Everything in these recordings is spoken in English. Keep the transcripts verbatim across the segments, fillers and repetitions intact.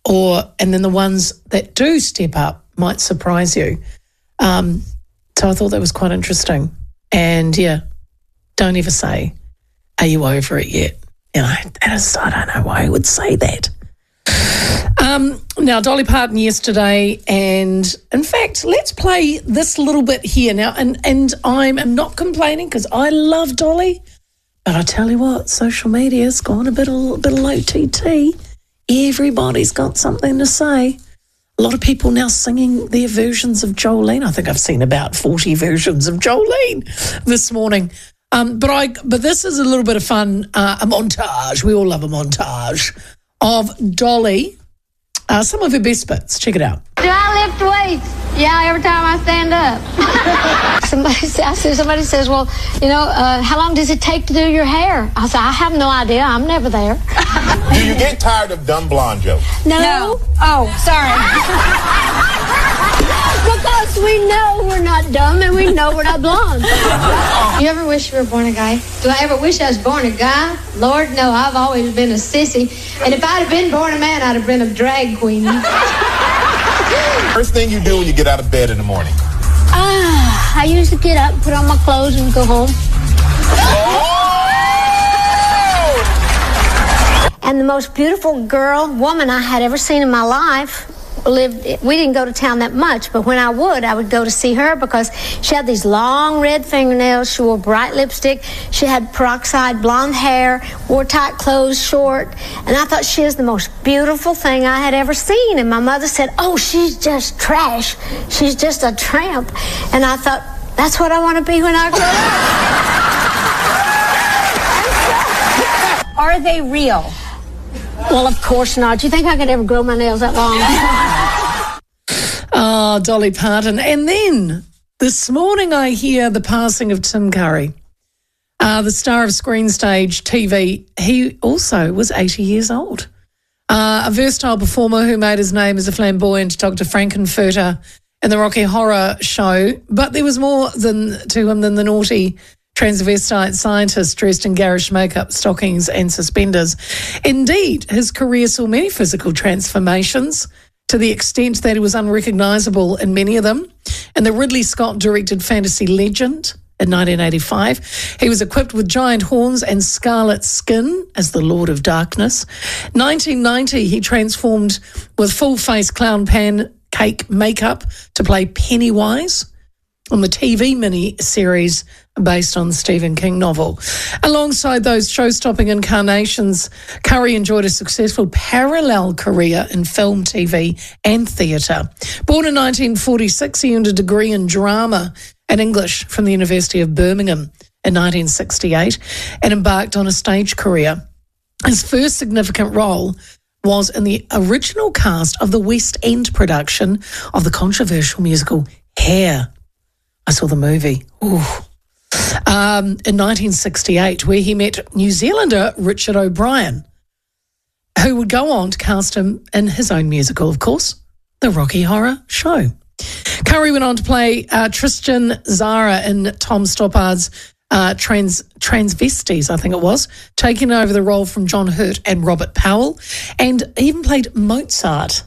or and then the ones that do step up might surprise you. Um, so I thought that was quite interesting. And, yeah, don't ever say, are you over it yet? You know, that is, I don't know why I would say that. Um, now, Dolly Parton yesterday, and in fact, let's play this little bit here now. And, and I'm, I'm not complaining because I love Dolly, but I tell you what, social media's gone a bit, a bit of O T T. Everybody's got something to say. A lot of people now singing their versions of Jolene. I think I've seen about forty versions of Jolene this morning. Um, but I, but this is a little bit of fun, uh, a montage. We all love a montage of Dolly. Uh, some of her best bits. Check it out. Do I lift weights? Yeah, every time I stand up. somebody, I said, somebody says, well, you know, uh, how long does it take to do your hair? I said, I have no idea. I'm never there. Do you get tired of dumb blonde jokes? No. no. Oh, sorry. Because we know we're not dumb and we know we're not blonde. You ever wish you were born a guy? Do I ever wish I was born a guy? Lord, no, I've always been a sissy. And if I'd have been born a man, I'd have been a drag queen. First thing you do when you get out of bed in the morning? Ah, I usually get up, put on my clothes, and go home. And the most beautiful girl, woman I had ever seen in my life lived, we didn't go to town that much, but when I would, I would go to see her because she had these long red fingernails, she wore bright lipstick, she had peroxide blonde hair, wore tight clothes, short, and I thought she was the most beautiful thing I had ever seen. And my mother said, oh, she's just trash. She's just a tramp. And I thought, that's what I want to be when I grow up. Are they real? Well, of course not. Do you think I could ever grow my nails that long? Oh, Dolly Parton. And then this morning I hear the passing of Tim Curry, uh, the star of screen, stage, T V. He also was eighty years old. Uh, a versatile performer who made his name as a flamboyant Doctor Frankenfurter in the Rocky Horror Show. But there was more than to him than the naughty transvestite scientist dressed in garish makeup, stockings and suspenders. Indeed, his career saw many physical transformations to the extent that he was unrecognisable in many of them. In the Ridley Scott-directed fantasy Legend in nineteen eighty-five, he was equipped with giant horns and scarlet skin as the Lord of Darkness. nineteen ninety, he transformed with full-face clown pancake makeup to play Pennywise on the T V mini-series based on the Stephen King novel. Alongside those show-stopping incarnations, Curry enjoyed a successful parallel career in film, T V and theatre. Born in nineteen forty-six, he earned a degree in drama and English from the University of Birmingham in nineteen sixty-eight and embarked on a stage career. His first significant role was in the original cast of the West End production of the controversial musical Hair. I saw the movie. Ooh. Um, in nineteen sixty-eight, where he met New Zealander Richard O'Brien, who would go on to cast him in his own musical, of course, The Rocky Horror Show. Curry went on to play uh, Tristan Zara in Tom Stoppard's uh, Trans Transvesties, I think it was, taking over the role from John Hurt and Robert Powell, and even played Mozart.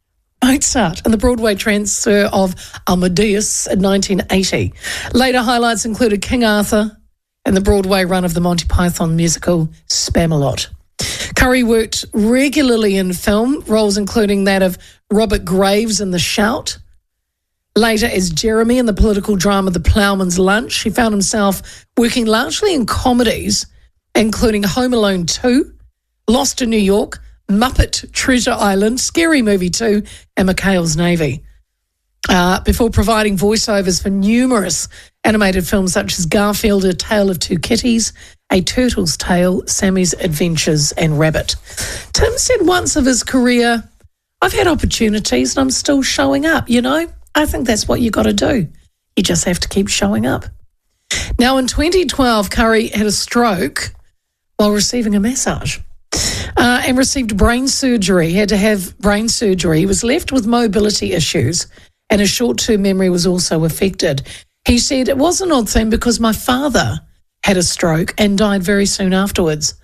Mozart and the Broadway transfer of Amadeus in nineteen eighty. Later highlights included King Arthur and the Broadway run of the Monty Python musical Spamalot. Curry worked regularly in film, roles including that of Robert Graves in The Shout. Later as Jeremy in the political drama The Ploughman's Lunch, he found himself working largely in comedies, including Home Alone two, Lost in New York, Muppet Treasure Island, Scary Movie two, and McHale's Navy, uh, before providing voiceovers for numerous animated films such as Garfield, A Tale of Two Kitties, A Turtle's Tale, Sammy's Adventures, and Rabbit. Tim said once of his career, I've had opportunities and I'm still showing up, you know? I think that's what you got to do. You just have to keep showing up. Now, in twenty twelve, Curry had a stroke while receiving a massage. Uh, and received brain surgery. He had to have brain surgery. He was left with mobility issues and his short-term memory was also affected. He said, it was an odd thing because my father had a stroke and died very soon afterwards.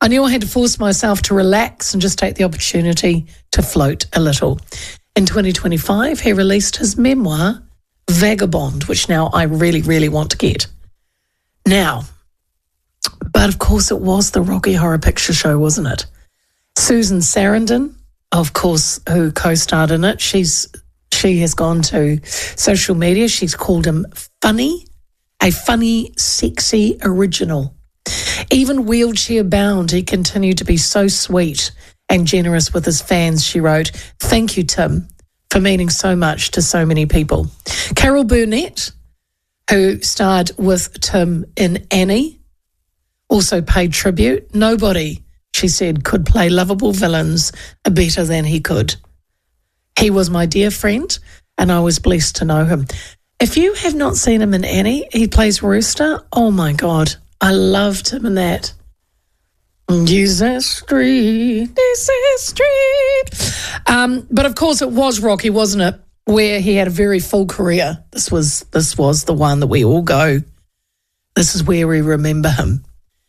I knew I had to force myself to relax and just take the opportunity to float a little. In twenty twenty-five, he released his memoir, Vagabond, which now I really, really want to get. Now, but of course it was the Rocky Horror Picture Show, wasn't it? Susan Sarandon, of course, who co-starred in it, she's she has gone to social media. She's called him funny, a funny, sexy original. Even wheelchair bound, he continued to be so sweet and generous with his fans, she wrote. Thank you, Tim, for meaning so much to so many people. Carol Burnett, who starred with Tim in Annie, also paid tribute. Nobody, she said, could play lovable villains better than he could. He was my dear friend, and I was blessed to know him. If you have not seen him in Annie, he plays Rooster. Oh, my God. I loved him in that. Jesus Street, Jesus Street. Um, but, of course, it was Rocky, wasn't it, where he had a very full career. This was this was the one that we all go, this is where we remember him.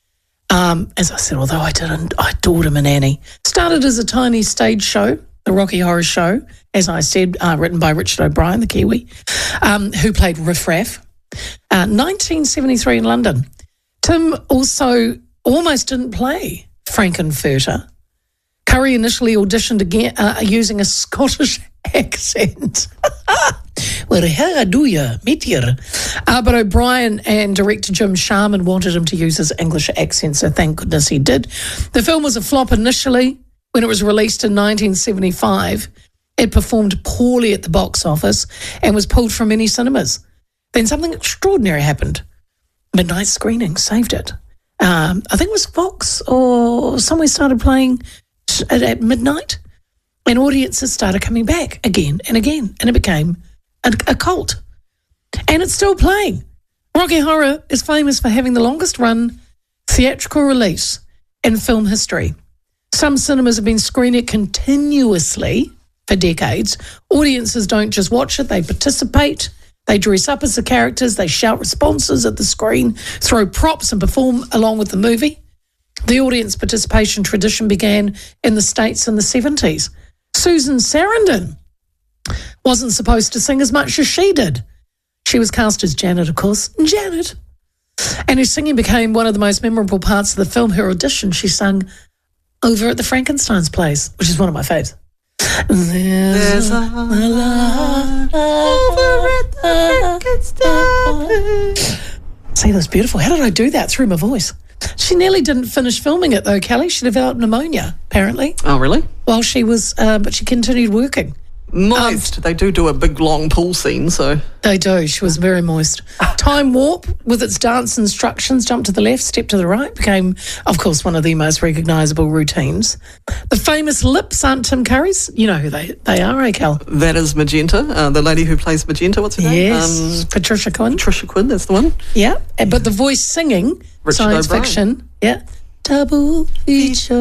Um, as I said, although I didn't, I adored him in Annie. Started as a tiny stage show, the Rocky Horror Show, as I said, uh, written by Richard O'Brien, the Kiwi, um, who played Riff Raff. Uh, nineteen seventy-three in London. Tim also almost didn't play Frankenfurter. Curry initially auditioned again uh, using a Scottish accent. Well, how do you meet you? Uh, but O'Brien and director Jim Sharman wanted him to use his English accent, so thank goodness he did. The film was a flop initially when it was released in nineteen seventy-five. It performed poorly at the box office and was pulled from many cinemas. Then something extraordinary happened. Midnight screening saved it. Um, I think it was Fox or somewhere started playing at, at midnight, and audiences started coming back again and again, and it became a, a cult. And it's still playing. Rocky Horror is famous for having the longest run theatrical release in film history. Some cinemas have been screening it continuously for decades. Audiences don't just watch it, they participate. They dress up as the characters, they shout responses at the screen, throw props and perform along with the movie. The audience participation tradition began in the States in the seventies. Susan Sarandon wasn't supposed to sing as much as she did. She was cast as Janet, of course, Janet. And her singing became one of the most memorable parts of the film. Her audition, she sang over at the Frankenstein's place, which is one of my faves. There's a lot over at the Frankenstein. See, that's beautiful. How did I do that through my voice? She nearly didn't finish filming it, though, Kelly. She developed pneumonia, apparently. Oh, really? While she was, uh, but she continued working. Moist. Um, they do do a big, long pool scene, so... They do. She was very moist. Time Warp, with its dance instructions, jump to the left, step to the right, became, of course, one of the most recognisable routines. The famous lips aren't Tim Curry's. You know who they, they are, eh, Cal? That is Magenta, uh, the lady who plays Magenta. What's her name? Yes, um, Patricia Quinn. Patricia Quinn, that's the one. Yeah, but the voice singing, Richard science O'Brien. Fiction, yeah. Double feature.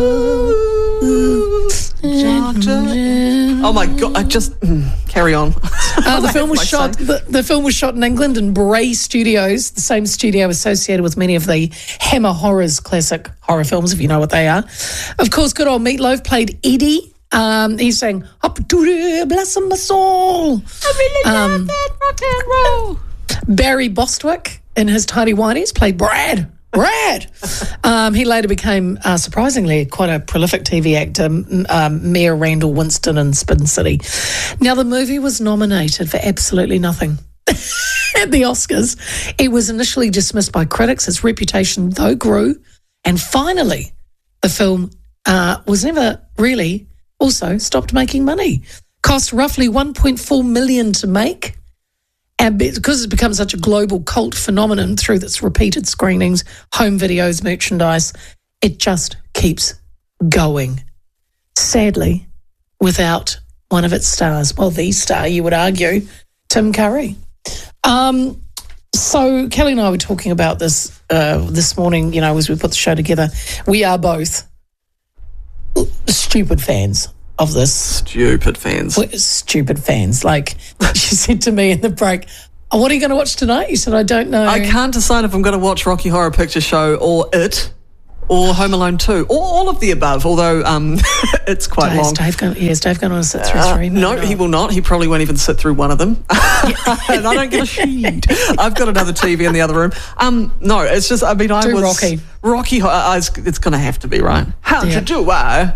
Oh my God! I just mm, carry on. Uh, the film was shot. The, the film was shot in England in Bray Studios, the same studio associated with many of the Hammer Horrors classic horror films, if you know what they are. Of course, good old Meatloaf played Eddie. Um, he sang "Up to the Blossom My Soul." I really um, love that rock and roll. Barry Bostwick in his Tidy Whities played Brad. Brad. Um, he later became, uh, surprisingly, quite a prolific T V actor, um, Mayor Randall Winston in Spin City. Now, the movie was nominated for absolutely nothing at the Oscars. It was initially dismissed by critics. Its reputation, though, grew. And finally, the film uh, was never really also stopped making money. Cost roughly one point four million dollars to make. And because it's become such a global cult phenomenon through its repeated screenings, home videos, merchandise, it just keeps going. Sadly, without one of its stars, well, the star, you would argue, Tim Curry. Um, so Kelly and I were talking about this uh, this morning, you know, as we put the show together. We are both stupid fans of this. Stupid fans. Stupid fans. Like she said to me in the break, oh, what are you going to watch tonight? You said, I don't know. I can't decide if I'm going to watch Rocky Horror Picture Show or It or Home Alone two, or all of the above, although um, it's quite Is long. Dave going, yeah, is Dave going to sit through Uh, three? no, Maybe he not. will not. He probably won't even sit through one of them. And I don't give a shit. I've got another T V in the other room. Um, no, it's just, I mean, I Do was... Rocky. Rocky, uh, it's, it's going to have to be, right? How'd Yeah. you do, I?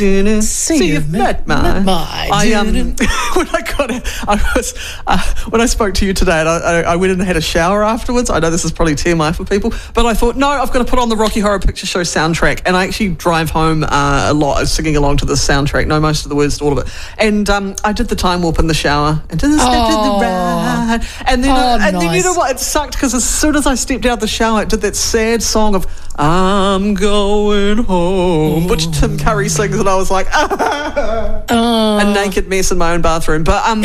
See you you've met met my... my- my I, um, dude. when I got it, I was... Uh, when I spoke to you today, and I, I, I went and had a shower afterwards. I know this is probably T M I for people, but I thought, no, I've got to put on the Rocky Horror Picture Show soundtrack, and I actually drive home uh, a lot singing along to the soundtrack, know most of the words to all of it. And um, I did the time warp in the shower, and did the step to the Oh. right. And then, Oh, uh, and then you nice. know what? It sucked because as soon as I stepped out of the shower, it did that sad song of I'm going home, which Tim Curry sings, and I was like, ah, a naked mess in my own bathroom. But um,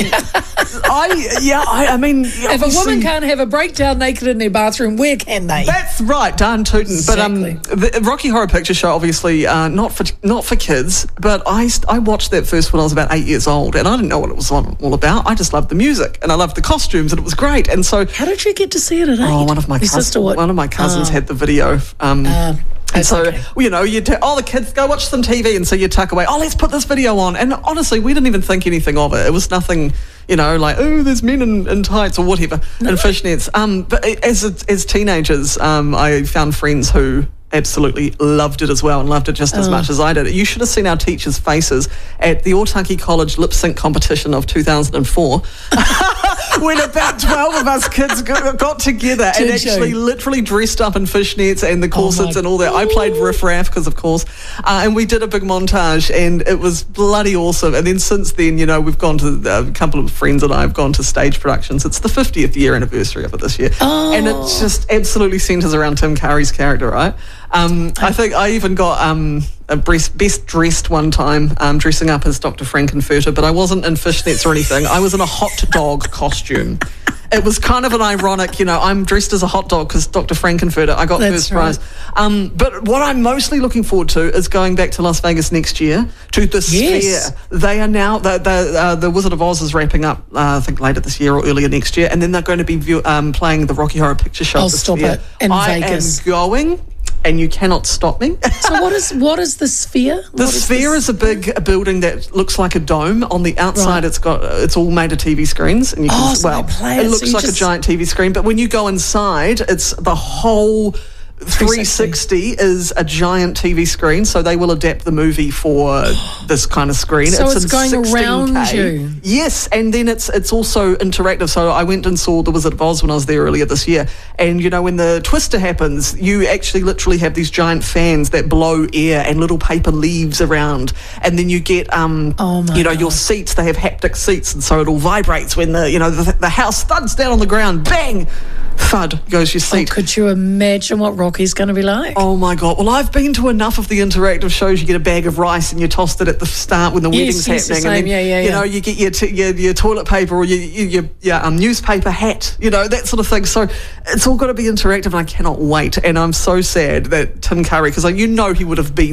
I, yeah, I, I mean, If a woman obviously- can't have a breakdown naked in their bathroom, where can they? That's right, darn tootin'. But um, Exactly. the Rocky Horror Picture Show, obviously, uh, not for not for kids. But I st- I watched that first when I was about eight years old, and I didn't know what it was all all about. I just loved the music, and I loved the costumes, and it was great. And so, How did you get to see it at eight? oh, one of my Your cousins, sister, what? one of my cousins Oh. had the video. Um, Uh, and that's so, okay. well, you know, you t- oh, the kids go watch some T V, and so you tuck away. Oh, let's put this video on. And honestly, we didn't even think anything of it. It was nothing, you know, like oh, there's men in, in tights or whatever, and fishnets. Um, but as as teenagers, um, I found friends who absolutely loved it as well and loved it just as much as I did. You should have seen our teachers' faces at the Otaki College lip sync competition of two thousand four. When about twelve of us kids got, got together and Did you? actually literally dressed up in fishnets and the corsets my- and all that. I played Riff Raff because, of course, uh, and we did a big montage and it was bloody awesome. And then since then, you know, we've gone to, uh, a couple of friends and I have gone to stage productions. It's the fiftieth year anniversary of it this year. Oh. And it just absolutely centres around Tim Curry's character, right? Um, I think I even got um, a best, best dressed one time, um, dressing up as Doctor Frankenfurter, but I wasn't in fishnets or anything. I was in a hot dog costume. It was kind of an ironic, you know, I'm dressed as a hot dog because Doctor Frankenfurter, I got That's first right. prize. Um, but what I'm mostly looking forward to is going back to Las Vegas next year to the Yes. Sphere. They are now, the, the, uh, the Wizard of Oz is wrapping up, uh, I think later this year or earlier next year, and then they're going to be view, um, playing the Rocky Horror Picture Show. Oh, at the stop Sphere. it. In I Vegas. am going, and you cannot stop me. So what is what is the Sphere? The What is Sphere this? is a big building that looks like a dome. On the outside, Right. it's got it's all made of T V screens, and you can Oh, so well, they play it it, so looks you like just- a giant T V screen. But when you go inside, it's the whole three sixty is a giant T V screen. So they will adapt the movie for this kind of screen. So it's in going around sixteen K. you. Yes, and then it's it's also interactive. So I went and saw The Wizard of Oz when I was there earlier this year. And, you know, when the twister happens, you actually literally have these giant fans that blow air and little paper leaves around. And then you get, um, Oh my you know, your God. seats, they have haptic seats. And so it all vibrates when the, you know, the, the house thuds down on the ground. Bang! Thud goes your Oh, seat. could you imagine what Rocky's going to be like? Oh my God. Well, I've been to enough of the interactive shows. You get a bag of rice and you tossed it at the start when the Yes, wedding's yes, the happening. same. And then, Yeah, yeah, you yeah. know, you get your, t- your your toilet paper or your, your, your, your um, newspaper hat, you know, that sort of thing. So it's all got to be interactive and I cannot wait. And I'm so sad that Tim Curry, because you know he would have been